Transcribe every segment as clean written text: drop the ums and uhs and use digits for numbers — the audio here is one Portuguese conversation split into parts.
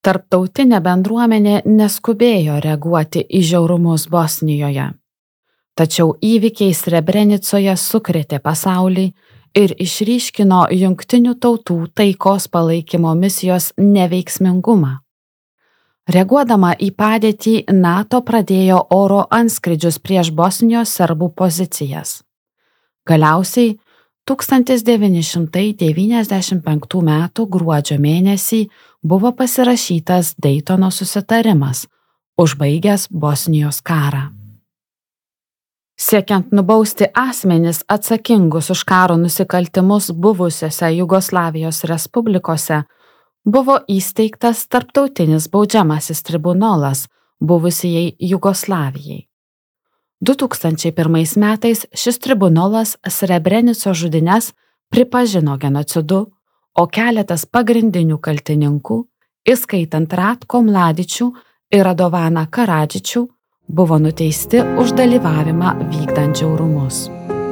Tarptautinė bendruomenė neskubėjo reaguoti į žiaurumus Bosnijoje. Tačiau įvykiai Srebrenicoje sukrėtė pasaulį ir išryškino Jungtinių tautų taikos palaikymo misijos neveiksmingumą. Reaguodama į padėtį, NATO pradėjo oro antskrydžius prieš Bosnijos serbų pozicijas. Galiausiai 1995 m. gruodžio mėnesį buvo pasirašytas Daytono susitarimas, užbaigęs Bosnijos karą. Siekiant nubausti asmenis atsakingus už karo nusikaltimus buvusiose Jugoslavijos respublikose, buvo įsteigtas Tarptautinis baudžiamasis tribunolas buvusiai Jugoslavijai. 2001 metais šis tribunolas Srebrenicos žudynes pripažino genocidu, o keletas pagrindinių kaltininkų, įskaitant Ratko Mladičių ir Radovaną Karadžičių, buvo nuteisti už dalyvavimą vykdant žiaurumus.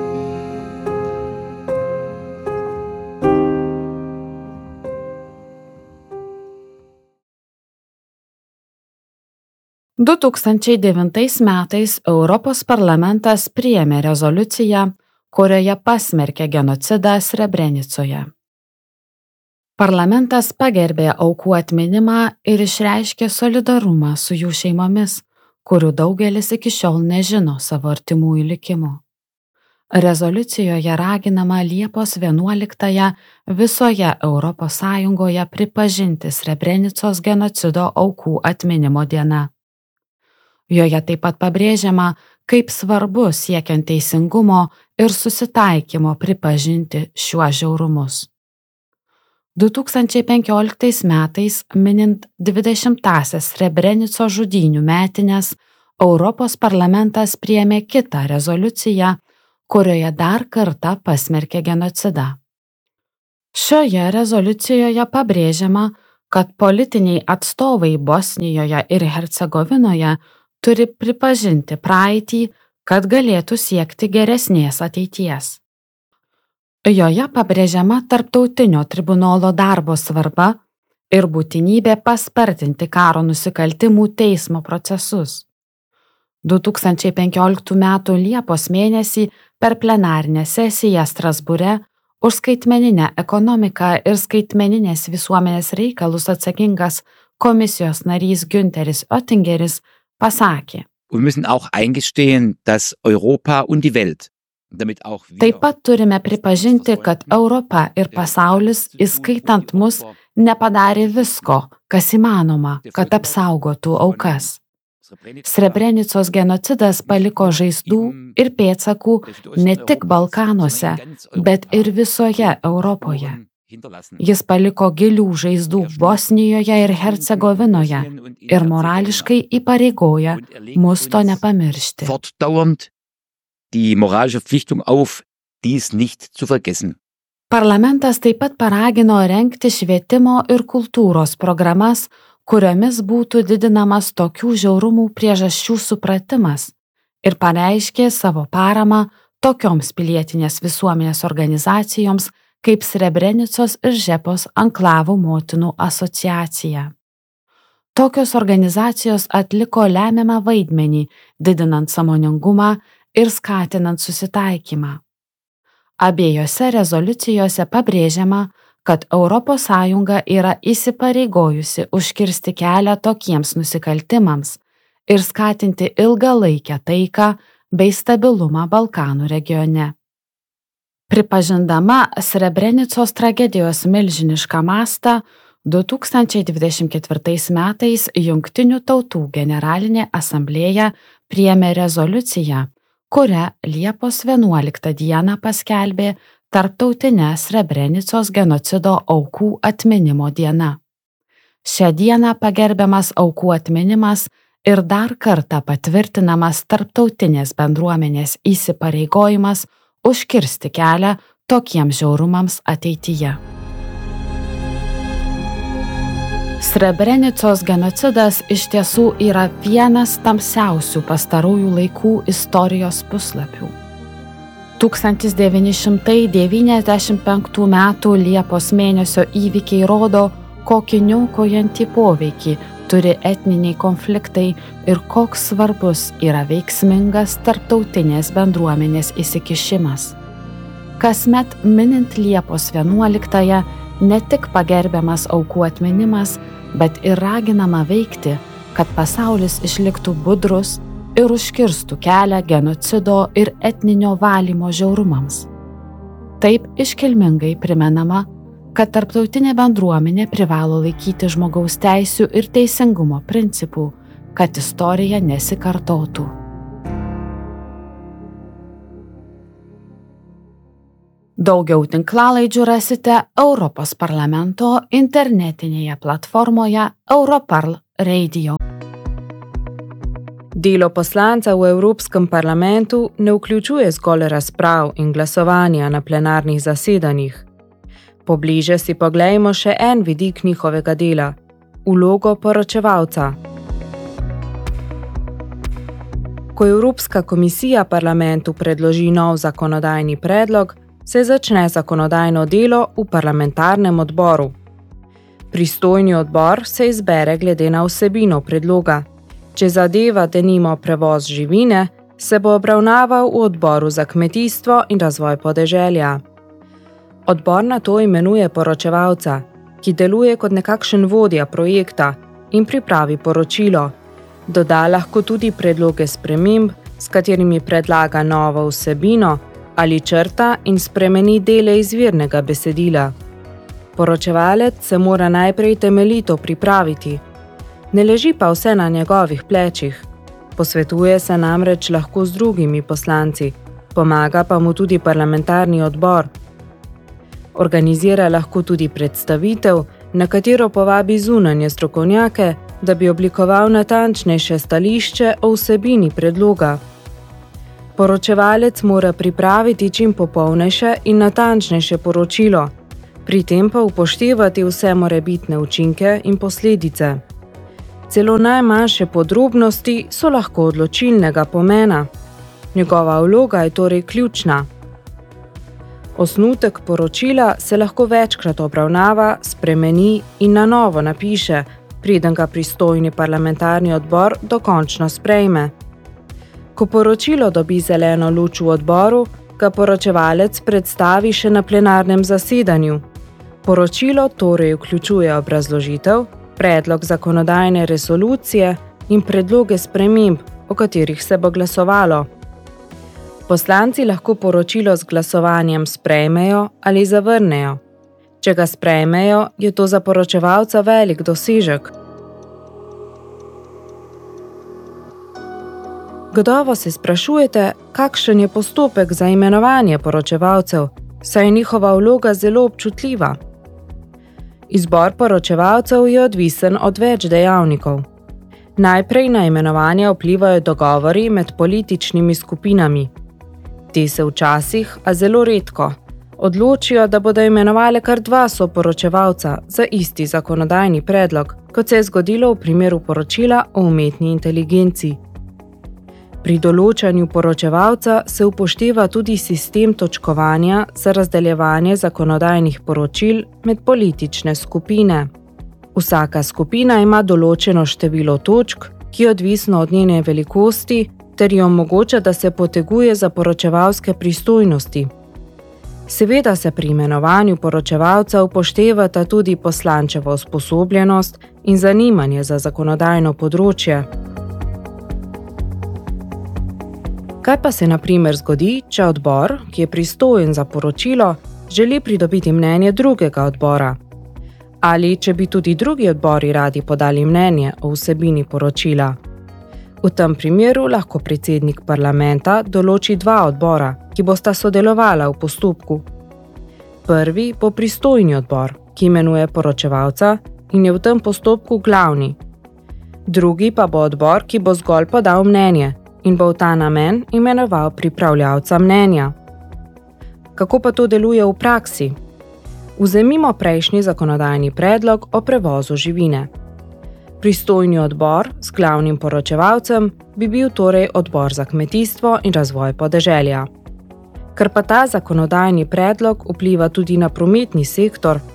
– 2009 metais Europos parlamentas priėmė rezoliuciją, kurioje pasmerkė genocidą Srebrenicoje. Parlamentas pagerbė aukų atminimą ir išreiškė solidarumą su jų šeimomis, kurių daugelis iki šiol nežino savo artimųjų likimų. Rezoliucijoje raginama Liepos 11 visoje Europos Sąjungoje pripažinti Srebrenicos genocido aukų atminimo diena. Joje taip pat pabrėžiama, kaip svarbu siekiant teisingumo ir susitaikymo pripažinti šiuos žiaurumus. 2015 metais, minint 20-asias Srebrenicos žudynių metines, Europos parlamentas priėmė kitą rezoliuciją, kurioje dar kartą pasmerkė genocidą. Šioje rezoliucijoje pabrėžiama, kad politiniai atstovai Bosnijoje ir Hercegovinoje turi pripažinti praeitį, kad galėtų siekti geresnės ateities. Joje pabrėžiama tarptautinio tribunolo darbo svarba ir būtinybė paspartinti karo nusikaltimų teismo procesus. 2015 m. Liepos mėnesį per plenarinę sesiją Strasbūre už skaitmeninę ekonomiką ir skaitmeninės visuomenės reikalus atsakingas komisijos narys Günteris Oettingeris pasakė: Wir müssen auch eingestehen, dass Europa und die Welt, damit auch wir... Taip pat turime pripažinti, kad Europa ir pasaulis, įskaitant mus, nepadarė visko, kas įmanoma, kad apsaugotų aukas. Srebrenicos genocidas paliko žaizdų ir pėdsakų ne tik Balkanuose, bet ir visoje Europoje. Jis paliko gilių žaizdų Bosnijoje ir Hercegovinoje ir morališkai įpareigoja mus to nepamiršti. Fortdauernd die moralische Verpflichtung auf, dies nicht zu vergessen. Parlamentas taip pat paragino rengti švietimo ir kultūros programas, kuriomis būtų didinamas tokių žiaurumų priežasčių supratimas, ir pareiškė savo paramą tokioms pilietinės visuomenės organizacijoms kaip Srebrenicos ir Žepos anklavų motinų asociacija. Tokios organizacijos atliko lemiamą vaidmenį, didinant sąmoningumą ir skatinant susitaikymą. Abiejose rezoliucijose pabrėžiama, kad Europos Sąjunga yra įsipareigojusi užkirsti kelią tokiems nusikaltimams ir skatinti ilgalaikę taiką bei stabilumą Balkanų regione. Pripažindama Srebrenicos tragedijos milžinišką mastą, 2024 metais Jungtinių tautų generalinė asamblėja priėmė rezoliuciją, kurią Liepos 11 dieną paskelbė Tarptautinė Srebrenicos genocido aukų atminimo diena. Šią dieną pagerbiamas aukų atminimas ir dar kartą patvirtinamas tarptautinės bendruomenės įsipareigojimas užkirsti kelią tokiems žiaurumams ateityje. Srebrenicos genocidas iš tiesų yra vienas tamsiausių pastarųjų laikų istorijos puslapių. 1995 m. Liepos mėnesio įvykiai rodo, kokį niaukojantį poveikį turi etniniai konfliktai ir koks svarbus yra veiksmingas tarptautinės bendruomenės įsikišimas. Kasmet minint Liepos 11-ąją ne tik pagerbiamas aukų atminimas, bet ir raginama veikti, kad pasaulis išliktų budrus ir užkirstų kelią genocido ir etninio valymo žiaurumams. Taip iškilmingai primenama, kad tarptautinė bendruomenė privalo laikyti žmogaus teisių ir teisingumo principų, kad istorija nesikartotų. Daugiau tinklalaidžių rasite Europos parlamento internetinėje platformoje Europarl Radio. Delo poslanca v Evropskem parlamentu ne vključuje zgolj razprav in glasovanja na plenarnih zasedanjih. Pobliže si poglejmo še en vidik njihovega dela – vlogo poročevalca. Ko Evropska komisija parlamentu predloži nov zakonodajni predlog, se začne zakonodajno delo v parlamentarnem odboru. Pristojni odbor se izbere glede na vsebino predloga. Če zadeva denimo prevoz živine, se bo obravnaval v odboru za kmetijstvo in razvoj podeželja. Odbor na to imenuje poročevalca, ki deluje kot nekakšen vodja projekta in pripravi poročilo. Doda lahko tudi predloge sprememb, s katerimi predlaga novo vsebino ali črta in spremeni dele izvirnega besedila. Poročevalec se mora najprej temeljito pripraviti. Ne leži pa vse na njegovih plečih. Posvetuje se namreč lahko z drugimi poslanci, pomaga pa mu tudi parlamentarni odbor. Organizira lahko tudi predstavitev, na katero povabi zunanje strokovnjake, da bi oblikoval natančnejše stališče o vsebini predloga. Poročevalec mora pripraviti čim popolnejše in natančnejše poročilo, pri tem pa upoštevati vse morebitne učinke in posledice. Celo najmanjše podrobnosti so lahko odločilnega pomena. Njegova vloga je torej ključna. Osnutek poročila se lahko večkrat obravnava, spremeni in na novo napiše, preden ga pristojni parlamentarni odbor dokončno sprejme. Ko poročilo dobi zeleno luč v odboru, ga poročevalec predstavi še na plenarnem zasedanju. Poročilo torej vključuje obrazložitev, predlog zakonodajne resolucije in predloge sprememb, o katerih se bo glasovalo. Poslanci lahko poročilo z glasovanjem sprejmejo ali zavrnejo. Če ga sprejmejo, je to za poročevalca velik dosežek. Gotovo se sprašujete, kakšen je postopek za imenovanje poročevalcev, saj je njihova vloga zelo občutljiva. Izbor poročevalcev je odvisen od več dejavnikov. Najprej na imenovanje vplivajo dogovori med političnimi skupinami. Te se včasih, a zelo redko, odločijo, da bodo imenovali kar 2 soporočevalca za isti zakonodajni predlog, kot se je zgodilo v primeru poročila o umetni inteligenci. Pri določanju poročevalca se upošteva tudi sistem točkovanja za razdeljevanje zakonodajnih poročil med politične skupine. Vsaka skupina ima določeno število točk, ki je odvisno od njene velikosti, ter ji omogoča, da se poteguje za poročevalske pristojnosti. Seveda se pri imenovanju poročevalca upoštevata tudi poslančeva usposobljenost in zanimanje za zakonodajno področje. Kaj pa se na primer zgodi, če odbor, ki je pristojen za poročilo, želi pridobiti mnenje drugega odbora? Ali če bi tudi drugi odbori radi podali mnenje o vsebini poročila? V tem primeru lahko predsednik parlamenta določi 2 odbora, ki bosta sodelovala v postopku. Prvi bo pristojni odbor, ki imenuje poročevalca in je v tem postopku glavni. Drugi pa bo odbor, ki bo zgolj podal mnenje in bo v ta namen imenoval pripravljavca mnenja. Kako pa to deluje v praksi? Vzemimo prejšnji zakonodajni predlog o prevozu živine. Pristojni odbor s glavnim poročevalcem bi bil torej odbor za kmetijstvo in razvoj podeželja. Ker pa ta zakonodajni predlog vpliva tudi na prometni sektor,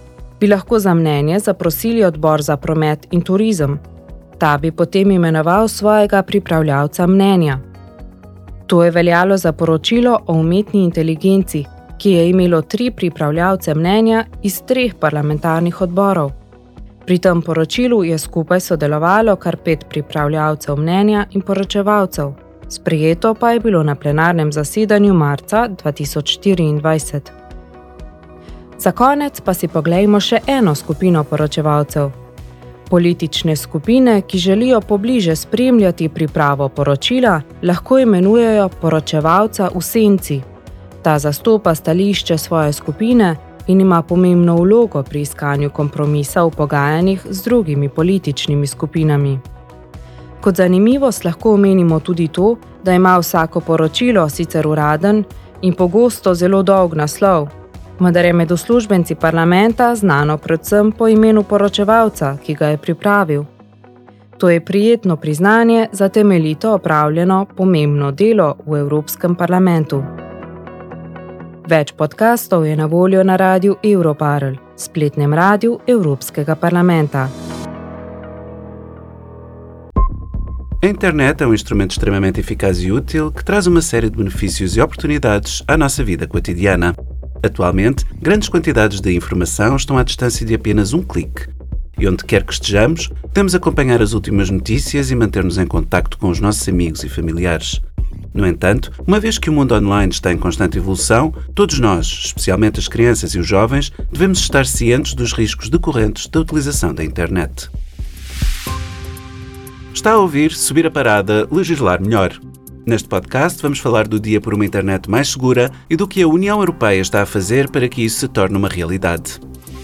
bi lahko za mnenje zaprosili odbor za promet in turizem. Ta bi potem imenoval svojega pripravljavca mnenja. To je veljalo za poročilo o umetni inteligenci, ki je imelo 3 pripravljavce mnenja iz 3 parlamentarnih odborov. Pri tem poročilu je skupaj sodelovalo kar 5 pripravljavcev mnenja in poročevalcev. Sprejeto pa je bilo na plenarnem zasedanju marca 2024. Za konec pa si poglejmo še eno skupino poročevalcev. Politične skupine, ki želijo pobliže spremljati pripravo poročila, lahko imenujejo poročevalca v senci. Ta zastopa stališče svoje skupine in ima pomembno vlogo pri iskanju kompromisa v pogajanjih z drugimi političnimi skupinami. Kot zanimivost lahko omenimo tudi to, da ima vsako poročilo sicer uraden in pogosto zelo dolg naslov, vendar je med uslužbenci parlamenta znano predvsem po imenu poročevalca, ki ga je pripravil. To je prijetno priznanje za temeljito opravljeno pomembno delo v Evropskem parlamentu. Več podcastov je na voljo na radiu Europarl, spletnem radiu Evropskega parlamenta. A internet é um instrumento extremamente eficaz e útil que traz uma série de benefícios e oportunidades à nossa vida cotidiana. Atualmente, grandes quantidades de informação estão à distância de apenas um clique. E onde quer que estejamos, podemos acompanhar as últimas notícias e manter-nos em contacto com os nossos amigos e familiares. No entanto, uma vez que o mundo online está em constante evolução, todos nós, especialmente as crianças e os jovens, devemos estar cientes dos riscos decorrentes da utilização da internet. Está a ouvir Subir a Parada, Legislar Melhor. Neste podcast vamos falar do Dia por uma Internet mais segura e do que a União Europeia está a fazer para que isso se torne uma realidade.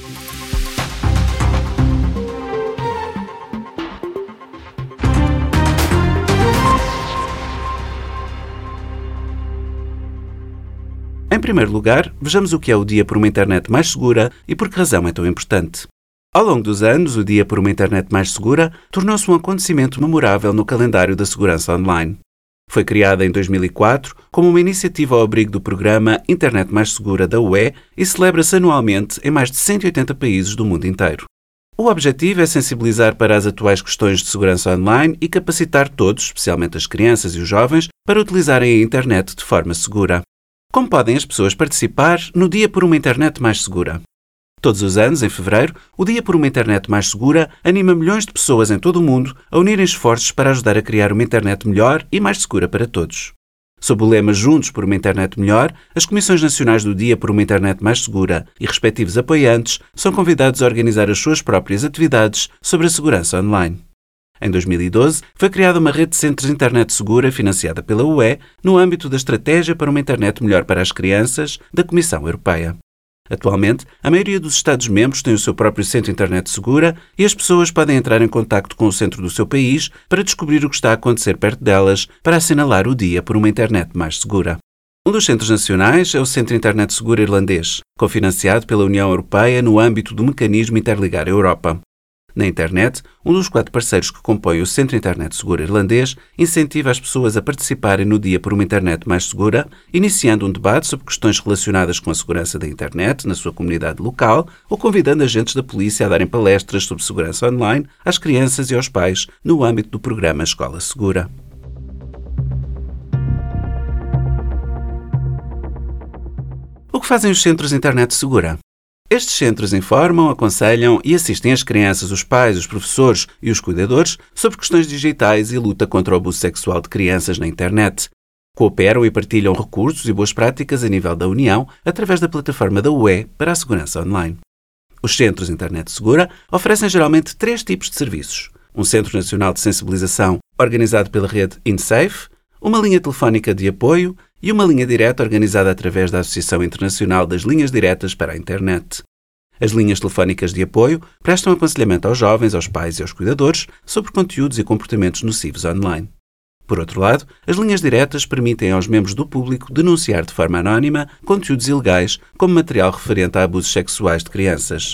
Em primeiro lugar, vejamos o que é o Dia por uma Internet mais segura e por que razão é tão importante. Ao longo dos anos, o Dia por uma Internet mais segura tornou-se um acontecimento memorável no calendário da segurança online. Foi criada em 2004 como uma iniciativa ao abrigo do programa Internet Mais Segura da UE e celebra-se anualmente em mais de 180 países do mundo inteiro. O objetivo é sensibilizar para as atuais questões de segurança online e capacitar todos, especialmente as crianças e os jovens, para utilizarem a internet de forma segura. Como podem as pessoas participar no Dia por uma Internet Mais Segura? Todos os anos, em fevereiro, o Dia por uma Internet Mais Segura anima milhões de pessoas em todo o mundo a unirem esforços para ajudar a criar uma internet melhor e mais segura para todos. Sob o lema Juntos por uma Internet Melhor, as Comissões Nacionais do Dia por uma Internet Mais Segura e respectivos apoiantes são convidados a organizar as suas próprias atividades sobre a segurança online. Em 2012, foi criada uma rede de centros de internet segura financiada pela UE no âmbito da Estratégia para uma Internet Melhor para as Crianças da Comissão Europeia. Atualmente, a maioria dos Estados-membros tem o seu próprio centro de internet segura e as pessoas podem entrar em contacto com o centro do seu país para descobrir o que está a acontecer perto delas para assinalar o Dia por uma Internet mais segura. Um dos centros nacionais é o Centro de Internet Segura Irlandês, cofinanciado pela União Europeia no âmbito do mecanismo Interligar a Europa. Na internet, um dos 4 parceiros que compõem o Centro de Internet Segura Irlandês incentiva as pessoas a participarem no Dia por uma Internet mais segura, iniciando um debate sobre questões relacionadas com a segurança da internet na sua comunidade local ou convidando agentes da polícia a darem palestras sobre segurança online às crianças e aos pais no âmbito do programa Escola Segura. O que fazem os centros de internet segura? Estes centros informam, aconselham e assistem as crianças, os pais, os professores e os cuidadores sobre questões digitais e luta contra o abuso sexual de crianças na internet. Cooperam e partilham recursos e boas práticas a nível da União através da plataforma da UE para a segurança online. Os centros de internet segura oferecem geralmente 3 tipos de serviços. Um Centro Nacional de Sensibilização organizado pela rede InSafe, uma linha telefónica de apoio e uma linha direta organizada através da Associação Internacional das Linhas Diretas para a Internet. As linhas telefónicas de apoio prestam aconselhamento aos jovens, aos pais e aos cuidadores sobre conteúdos e comportamentos nocivos online. Por outro lado, as linhas diretas permitem aos membros do público denunciar de forma anónima conteúdos ilegais, como material referente a abusos sexuais de crianças.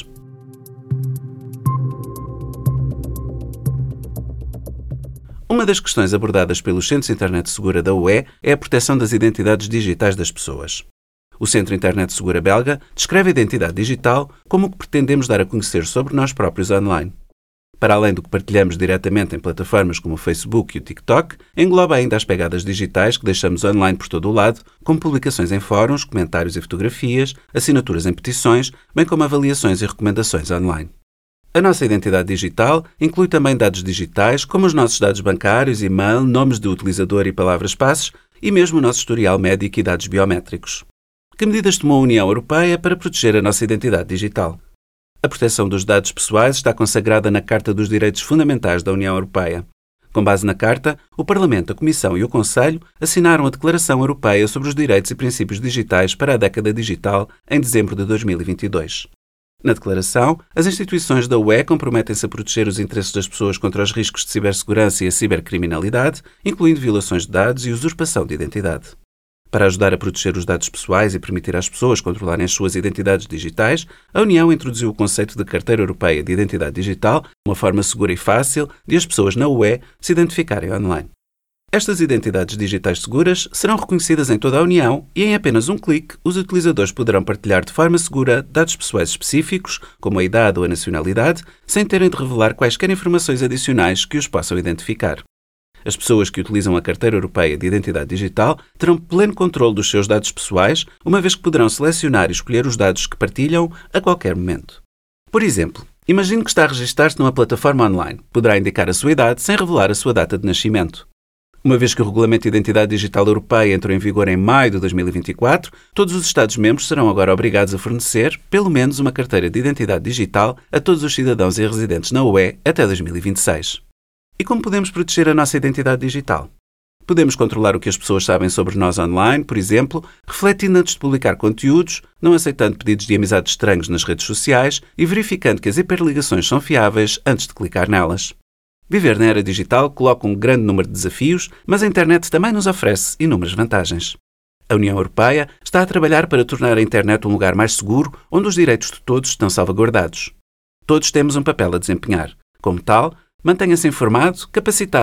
Uma das questões abordadas pelos Centros de Internet Segura da UE é a proteção das identidades digitais das pessoas. O Centro Internet Segura belga descreve a identidade digital como o que pretendemos dar a conhecer sobre nós próprios online. Para além do que partilhamos diretamente em plataformas como o Facebook e o TikTok, engloba ainda as pegadas digitais que deixamos online por todo o lado, como publicações em fóruns, comentários e fotografias, assinaturas em petições, bem como avaliações e recomendações online. A nossa identidade digital inclui também dados digitais, como os nossos dados bancários, e-mail, nomes de utilizador e palavras-passes, e mesmo o nosso historial médico e dados biométricos. Que medidas tomou a União Europeia para proteger a nossa identidade digital? A proteção dos dados pessoais está consagrada na Carta dos Direitos Fundamentais da União Europeia. Com base na Carta, o Parlamento, a Comissão e o Conselho assinaram a Declaração Europeia sobre os Direitos e Princípios Digitais para a década digital em dezembro de 2022. Na declaração, as instituições da UE comprometem-se a proteger os interesses das pessoas contra os riscos de cibersegurança e a cibercriminalidade, incluindo violações de dados e usurpação de identidade. Para ajudar a proteger os dados pessoais e permitir às pessoas controlarem as suas identidades digitais, a União introduziu o conceito de Carteira Europeia de Identidade Digital, uma forma segura e fácil de as pessoas na UE se identificarem online. Estas identidades digitais seguras serão reconhecidas em toda a União e em apenas um clique os utilizadores poderão partilhar de forma segura dados pessoais específicos, como a idade ou a nacionalidade, sem terem de revelar quaisquer informações adicionais que os possam identificar. As pessoas que utilizam a Carteira Europeia de Identidade Digital terão pleno controle dos seus dados pessoais, uma vez que poderão selecionar e escolher os dados que partilham a qualquer momento. Por exemplo, imagine que está a registrar-se numa plataforma online. Poderá indicar a sua idade sem revelar a sua data de nascimento. Uma vez que o Regulamento de Identidade Digital Europeia entrou em vigor em maio de 2024, todos os Estados-membros serão agora obrigados a fornecer, pelo menos, uma carteira de identidade digital a todos os cidadãos e residentes na UE até 2026. E como podemos proteger a nossa identidade digital? Podemos controlar o que as pessoas sabem sobre nós online, por exemplo, refletindo antes de publicar conteúdos, não aceitando pedidos de amizade estranhos nas redes sociais e verificando que as hiperligações são fiáveis antes de clicar nelas. Viver na era digital coloca um grande número de desafios, mas a internet também nos oferece inúmeras vantagens. A União Europeia está a trabalhar para tornar a internet um lugar mais seguro, onde os direitos de todos estão salvaguardados. Todos temos um papel a desempenhar. Como tal, mantenha-se informado, capacitado